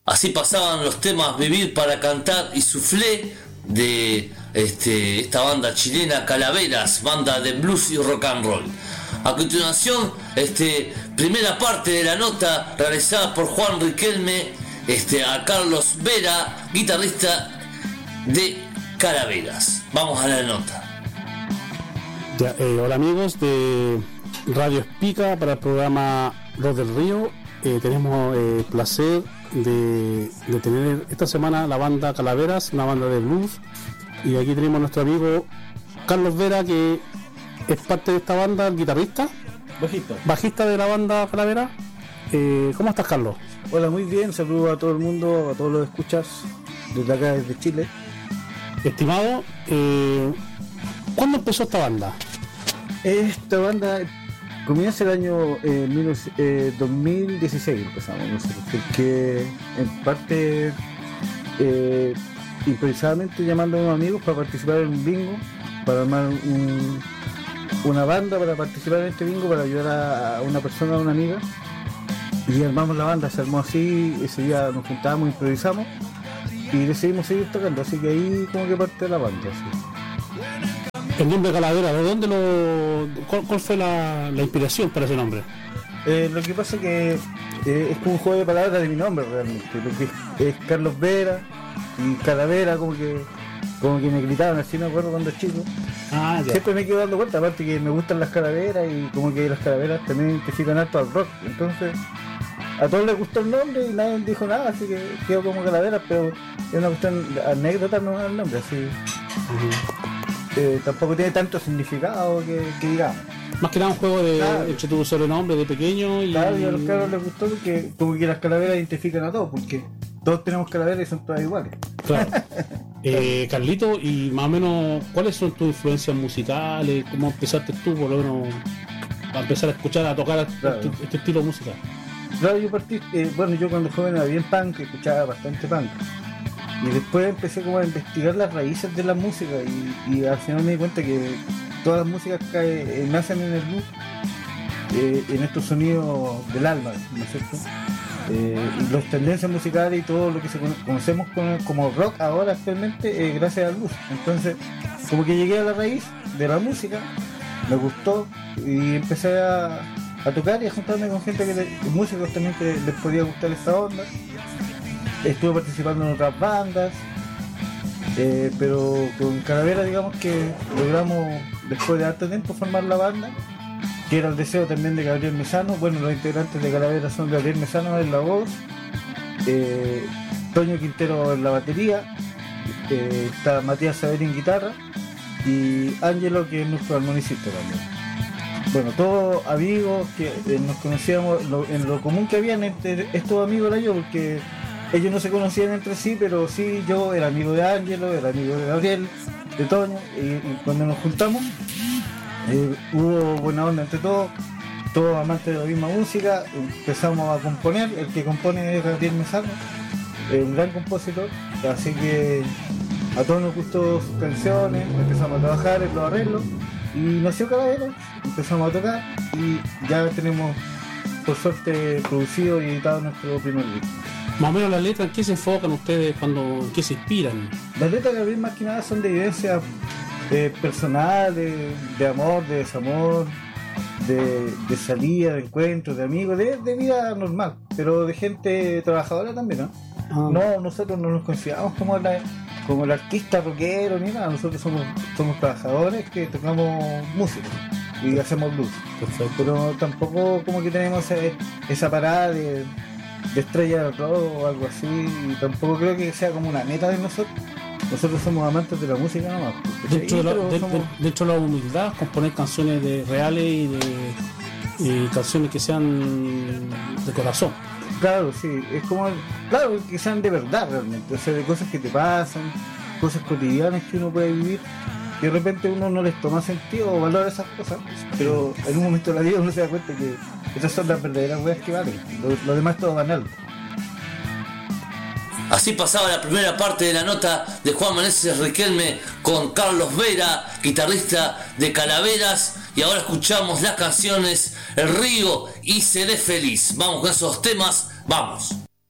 Así pasaban los temas Vivir para Cantar y Soufflé de esta banda chilena Calaveras, banda de blues y rock and roll. A continuación, primera parte de la nota realizada por Juan Riquelme a Carlos Vera, guitarrista de Calaveras. Vamos a la nota. Ya, hola amigos de Radio Espica para el programa Rock del Río. Tenemos el placer de tener esta semana la banda Calaveras, una banda de blues, y aquí tenemos a nuestro amigo Carlos Vera, que es parte de esta banda, el guitarrista, bajista de la banda Calaveras. ¿Cómo estás, Carlos? Hola, muy bien, saludos a todo el mundo, a todos los escuchas desde acá, desde Chile. Estimado, ¿cuándo empezó esta banda? Esta banda comienza el año 2016, empezamos nosotros, porque en parte improvisadamente llamando a unos amigos para participar en un bingo, para armar una banda para participar en este bingo, para ayudar a una persona, a una amiga, y armamos la banda, se armó así. Ese día nos juntábamos, improvisamos y decidimos seguir tocando, así que ahí como que parte la banda, así. El nombre Calavera, ¿de dónde cuál fue la inspiración para ese nombre? Lo que pasa es que es como un juego de palabras de mi nombre realmente, porque es Carlos Vera y Calavera, como que me gritaban así, me acuerdo cuando chico. Ya. Siempre me quedo dando cuenta, aparte que me gustan las calaveras y como que las calaveras también identifican harto al rock, entonces a todos les gustó el nombre y nadie dijo nada, así que quedó como Calaveras, pero es una cuestión anécdota, no es el nombre, así. Tampoco tiene tanto significado que digamos. Más que nada un juego de hecho tu sobrenombre de pequeño y... Claro, y a los caros les gustó porque como que las calaveras identifican a todos, porque todos tenemos calaveras y son todas iguales. Claro. Carlito, y más o menos, ¿cuáles son tus influencias musicales? ¿Cómo empezaste tú, por lo menos, a empezar a escuchar, a tocar este estilo de música? Claro, yo partí, yo cuando joven era bien punk, escuchaba bastante punk. Y después empecé como a investigar las raíces de la música y al final me di cuenta que todas las músicas que nacen en el blues, en estos sonidos del alma, ¿no es cierto? Y las tendencias musicales y todo lo que conocemos como rock ahora actualmente, gracias al blues. Entonces, como que llegué a la raíz de la música, me gustó y empecé a tocar y a juntarme con gente músicos también que les podía gustar esta onda. Estuve participando en otras bandas, pero con Calavera digamos que logramos después de harto tiempo formar la banda, que era el deseo también de Gabriel Mesano. Bueno, los integrantes de Calavera son Gabriel Mesano en la voz, Toño Quintero en la batería, está Matías Saber en guitarra y Ángelo, que es nuestro armonicista también. Bueno, todos amigos que nos conocíamos, en lo común que habían entre estos amigos era yo, porque ellos no se conocían entre sí, pero sí, yo era amigo de Ángelo, era amigo de Gabriel, de Toño, y cuando nos juntamos hubo buena onda entre todos amantes de la misma música, empezamos a componer. El que compone es Gabriel Mesano, un gran compositor, así que a todos nos gustó sus canciones, empezamos a trabajar en los arreglos y nació Calaveras, empezamos a tocar y ya tenemos por suerte producido y editado nuestro primer disco. Más o menos las letras, ¿en qué se enfocan ustedes en qué se inspiran? Las letras de Gabriel más que nada son de vivencias personales, de amor, de desamor, de salida, de encuentro, de amigos, de vida normal, pero de gente trabajadora también, ¿no? No, nosotros no nos consideramos como el artista rockero ni nada, nosotros somos trabajadores que tocamos música y hacemos blues. Perfecto. Pero tampoco como que tenemos esa parada de estrella del rock o algo así, y tampoco creo que sea como una meta de nosotros. Nosotros somos amantes de la música nomás. Dentro de la humildad, componer canciones reales y canciones que sean de corazón. Claro, sí, es como, claro, que sean de verdad realmente, o sea, de cosas que te pasan, cosas cotidianas que uno puede vivir, y de repente uno no les toma sentido o valora esas cosas, pero en un momento de la vida uno se da cuenta que esas son las verdaderas weas que valen, lo demás es todo banal. Así pasaba la primera parte de la nota de Juan Meneses Riquelme con Carlos Vera, guitarrista de Calaveras, y ahora escuchamos las canciones El Río y Seré Feliz. Vamos con esos temas, vamos.